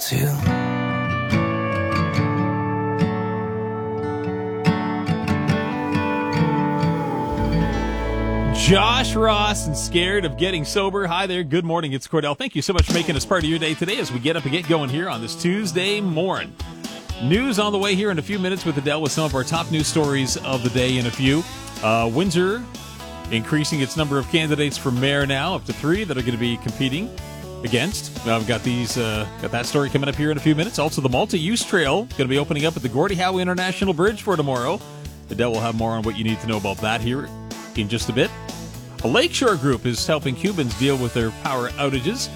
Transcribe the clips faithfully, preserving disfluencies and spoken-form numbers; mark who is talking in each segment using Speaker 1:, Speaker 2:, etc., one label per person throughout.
Speaker 1: too.
Speaker 2: Josh Ross and Scared of Getting Sober. Hi there. Good morning. It's Cordell. Thank you so much for making us part of your day today as we get up and get going here on this Tuesday morning. News on the way here in a few minutes with Adele with some of our top news stories of the day in a few. Uh, Windsor increasing its number of candidates for mayor now up to three that are going to be competing against. I've got these, uh, got that story coming up here in a few minutes. Also, the multi-use trail going to be opening up at the Gordie Howe International Bridge for tomorrow. Adele will have more on what you need to know about that here in just a bit. A Lakeshore Group is helping Cubans deal with their power outages.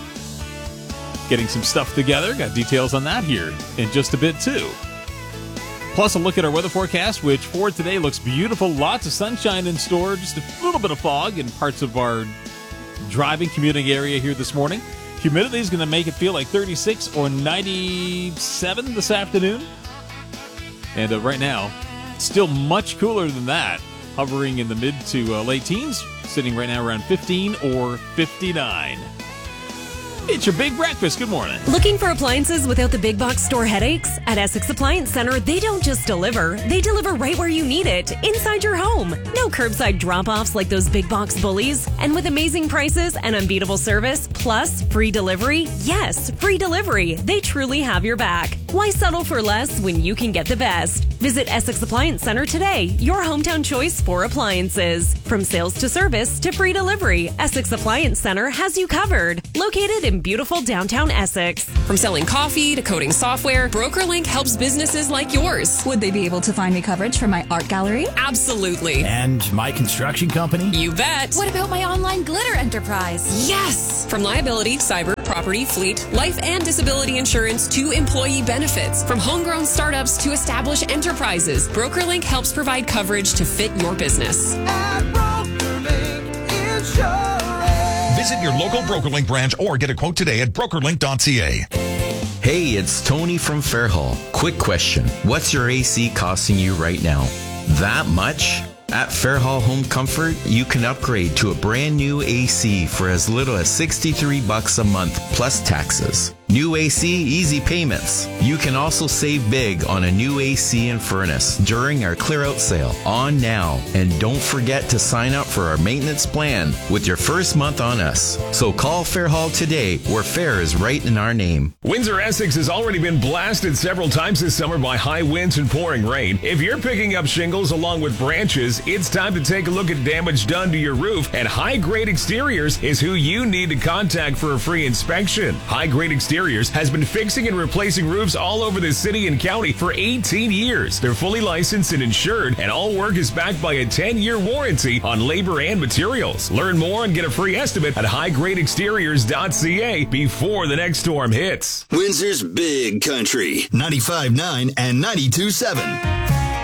Speaker 2: Getting some stuff together. Got details on that here in just a bit, too. Plus, a look at our weather forecast, which for today looks beautiful. Lots of sunshine in store. Just a little bit of fog in parts of our driving, commuting area here this morning. Humidity is going to make it feel like thirty-six or ninety-seven this afternoon. And uh, right now, still much cooler than that. Hovering in the mid to uh, late teens, sitting right now around fifteen or fifty-nine. It's your big breakfast. Good morning.
Speaker 3: Looking for appliances without the big box store headaches? At Essex Appliance Center, they don't just deliver, they deliver right where you need it, inside your home. No curbside drop-offs like those big box bullies. And with amazing prices and unbeatable service, plus free delivery, yes, free delivery, they truly have your back. Why settle for less when you can get the best? Visit Essex Appliance Center today, your hometown choice for appliances. From sales to service to free delivery, Essex Appliance Center has you covered. Located in beautiful downtown Essex.
Speaker 4: From selling coffee to coding software, BrokerLink helps businesses like yours.
Speaker 5: Would they be able to find me coverage for my art gallery?
Speaker 4: Absolutely.
Speaker 6: And my construction company?
Speaker 4: You bet.
Speaker 5: What about my online glitter enterprise?
Speaker 4: Yes! From liability, cyber, property, fleet, life and disability insurance to employee benefits. From homegrown startups to established enterprises, BrokerLink helps provide coverage to fit your business.
Speaker 7: At BrokerLink Insurance.
Speaker 8: Visit your local BrokerLink branch or get a quote today at broker link dot c a.
Speaker 9: Hey, it's Tony from Fairhall. Quick question. What's your A C costing you right now? That much? At Fairhall Home Comfort, you can upgrade to a brand new A C for as little as sixty-three bucks a month plus taxes. New A C, easy payments. You can also save big on a new A C and furnace during our clear out sale on now. And don't forget to sign up for our maintenance plan with your first month on us. So call Fairhall today, where fair is right in our name.
Speaker 10: Windsor, Essex has already been blasted several times this summer by high winds and pouring rain. If you're picking up shingles along with branches, it's time to take a look at damage done to your roof, and High Grade Exteriors is who you need to contact for a free inspection. High Grade Exteriors has been fixing and replacing roofs all over the city and county for eighteen years. They're fully licensed and insured, and all work is backed by a ten-year warranty on labor and materials. Learn more and get a free estimate at high grade exteriors dot c a before the next storm hits.
Speaker 11: Windsor's Big Country, ninety-five point nine and ninety-two point seven.